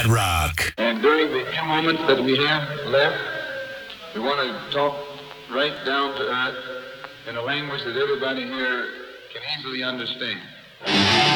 Flat Rock. And during the few moments that we have left, we want to talk right down to earth in a language that everybody here can easily understand.